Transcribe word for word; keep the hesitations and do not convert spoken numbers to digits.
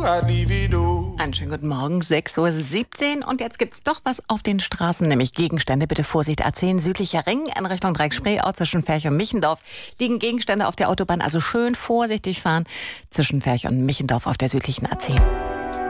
I'd leave it all. Einen schönen guten Morgen, sechs Uhr siebzehn und jetzt gibt's doch was auf den Straßen, nämlich Gegenstände. Bitte Vorsicht, A zehn südlicher Ring in Richtung Dreieck-Spreeau zwischen Ferch und Michendorf liegen Gegenstände auf der Autobahn, also schön vorsichtig fahren zwischen Ferch und Michendorf auf der südlichen A zehn.